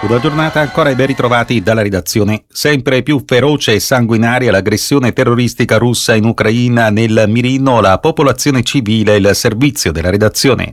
Una giornata ancora e ben ritrovati dalla redazione. Sempre più feroce e sanguinaria l'aggressione terroristica russa in Ucraina, nel mirino la popolazione civile e il servizio della redazione.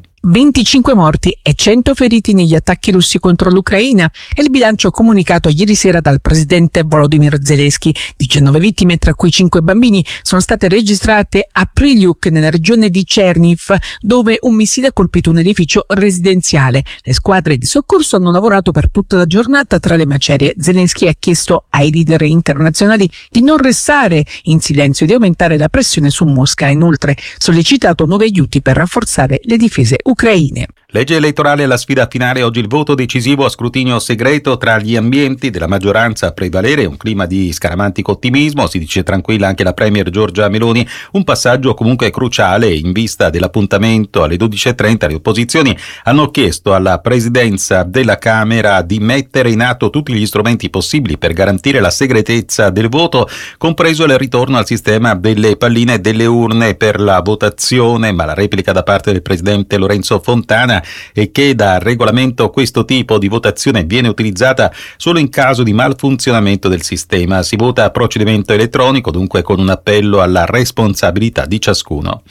25 morti e 100 feriti negli attacchi russi contro l'Ucraina è il bilancio comunicato ieri sera dal presidente Volodymyr Zelensky. 19 vittime, tra cui 5 bambini, sono state registrate a Prylyuk, nella regione di Cherniv, dove un missile ha colpito un edificio residenziale. Le squadre di soccorso hanno lavorato per tutta la giornata tra le macerie. Zelensky ha chiesto ai leader internazionali di non restare in silenzio e di aumentare la pressione su Mosca. Inoltre sollecitato nuovi aiuti per rafforzare le difese ucraine. Legge elettorale alla sfida finale, oggi il voto decisivo a scrutinio segreto tra gli ambienti della maggioranza a prevalere, un clima di scaramantico ottimismo, si dice tranquilla anche la premier Giorgia Meloni, un passaggio comunque cruciale in vista dell'appuntamento alle 12.30. Le opposizioni hanno chiesto alla presidenza della Camera di mettere in atto tutti gli strumenti possibili per garantire la segretezza del voto, compreso il ritorno al sistema delle palline e delle urne per la votazione, ma la replica da parte del presidente Lorenzo Fontana e che da regolamento questo tipo di votazione viene utilizzata solo in caso di malfunzionamento del sistema. Si vota a procedimento elettronico, dunque con un appello alla responsabilità di ciascuno.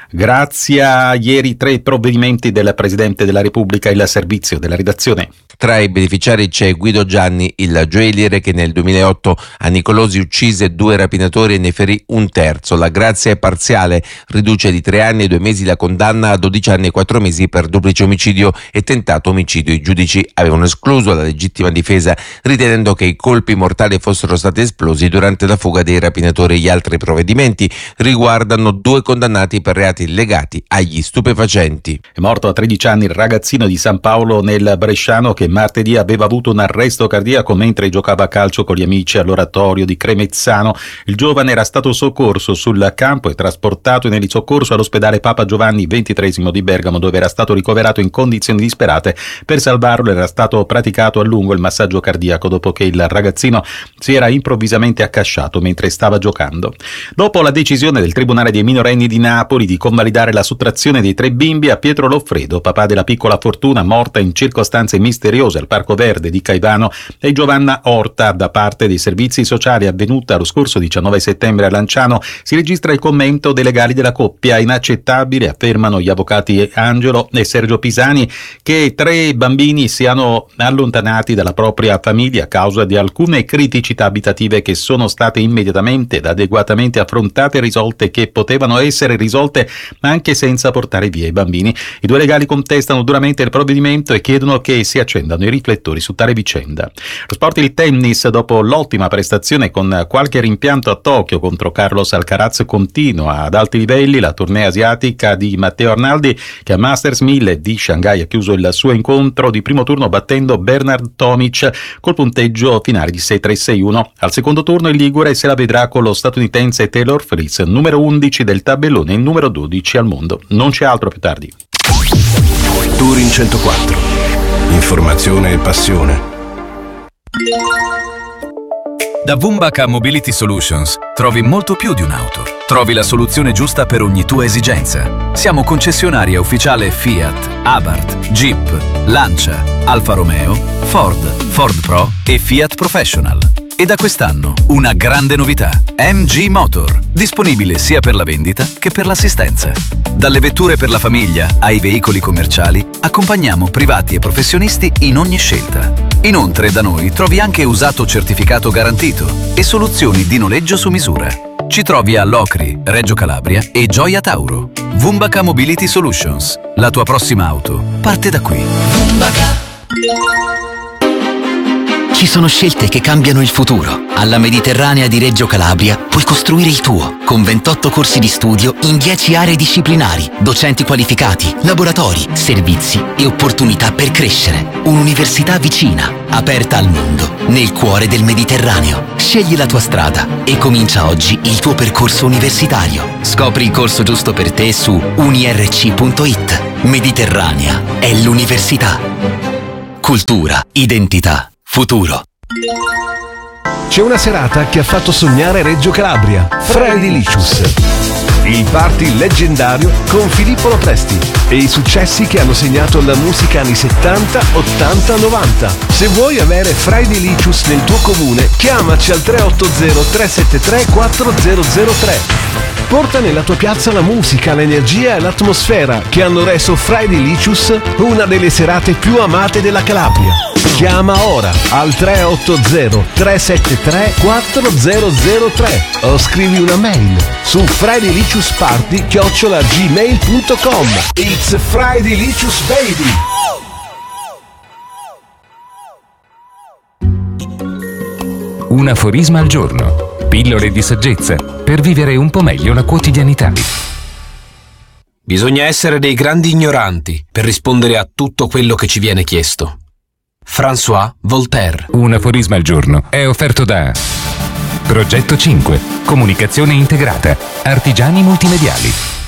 Grazie a ieri 3 provvedimenti del Presidente della Repubblica, il servizio della redazione. Tra i beneficiari c'è Guido Gianni, il gioielliere che nel 2008 a Nicolosi uccise 2 rapinatori e ne ferì un terzo. La grazia è parziale, riduce di 3 anni e 2 mesi la condanna a 12 anni e 4 mesi per duplice omicidio e tentato omicidio. I giudici avevano escluso la legittima difesa, ritenendo che i colpi mortali fossero stati esplosi durante la fuga dei rapinatori. Gli altri provvedimenti riguardano 2 condannati per reati legati agli stupefacenti. È morto a 13 anni il ragazzino di San Paolo nel Bresciano che martedì aveva avuto un arresto cardiaco mentre giocava a calcio con gli amici all'oratorio di Cremezzano. Il giovane era stato soccorso sul campo e trasportato in elisoccorso all'ospedale Papa Giovanni XXIII di Bergamo, dove era stato ricoverato in condizioni disperate. Per salvarlo era stato praticato a lungo il massaggio cardiaco dopo che il ragazzino si era improvvisamente accasciato mentre stava giocando. Dopo la decisione del Tribunale dei minorenni di Napoli di convalidare la sottrazione dei 3 bimbi a Pietro Loffredo, papà della piccola Fortuna morta in circostanze misteriose al Parco Verde di Caivano, e Giovanna Orta da parte dei servizi sociali, avvenuta lo scorso 19 settembre a Lanciano, si registra il commento dei legali della coppia. Inaccettabile, affermano gli avvocati Angelo e Sergio Pisani, che 3 bambini siano allontanati dalla propria famiglia a causa di alcune criticità abitative che sono state immediatamente ed adeguatamente affrontate e risolte, che potevano essere risolte anche senza portare via i bambini. I 2 legali contestano duramente il provvedimento e chiedono che si accendano i riflettori su tale vicenda. Lo sport, il tennis, dopo l'ottima prestazione con qualche rimpianto a Tokyo contro Carlos Alcaraz, continua ad alti livelli la tournée asiatica di Matteo Arnaldi, che a Masters 1000 di Shanghai ha chiuso il suo incontro di primo turno battendo Bernard Tomic col punteggio finale di 6-3-6-1. Al secondo turno il ligure se la vedrà con lo statunitense Taylor Fritz, numero 11 del tabellone e il numero 12 al mondo. Non c'è altro, più tardi. Touring 104. Informazione e passione. Da Wumbaca Mobility Solutions trovi molto più di un'auto. Trovi la soluzione giusta per ogni tua esigenza. Siamo concessionaria ufficiale Fiat, Abarth, Jeep, Lancia, Alfa Romeo, Ford Pro e Fiat Professional. E da quest'anno una grande novità: MG Motor, disponibile sia per la vendita che per l'assistenza. Dalle vetture per la famiglia ai veicoli commerciali, accompagniamo privati e professionisti in ogni scelta. Inoltre da noi trovi anche usato certificato garantito e soluzioni di noleggio su misura. Ci trovi a Locri, Reggio Calabria e Gioia Tauro. Wumbaca Mobility Solutions. La tua prossima auto parte da qui. Ci sono scelte che cambiano il futuro. Alla Mediterranea di Reggio Calabria puoi costruire il tuo, con 28 corsi di studio in 10 aree disciplinari, docenti qualificati, laboratori, servizi e opportunità per crescere. Un'università vicina, aperta al mondo, nel cuore del Mediterraneo. Scegli la tua strada e comincia oggi il tuo percorso universitario. Scopri il corso giusto per te su unirc.it. Mediterranea è l'università. Cultura, identità, futuro. C'è una serata che ha fatto sognare Reggio Calabria. Fra Edilicious. il party leggendario con Filippo Lopresti e i successi che hanno segnato la musica anni 70, 80, 90. Se vuoi avere Fridaylicious nel tuo comune, chiamaci al 380 373 4003. Porta nella tua piazza la musica, l'energia e l'atmosfera che hanno reso Fridaylicious una delle serate più amate della Calabria. Chiama ora al 380 373 4003 o scrivi una mail su fridayliciouspparty@gmail.com. It's Fridaylicious baby! Un aforisma al giorno. Pillole di saggezza per vivere un po' meglio la quotidianità. Bisogna essere dei grandi ignoranti per rispondere a tutto quello che ci viene chiesto. François Voltaire. Un aforisma al giorno è offerto da Progetto 5, comunicazione integrata, artigiani multimediali.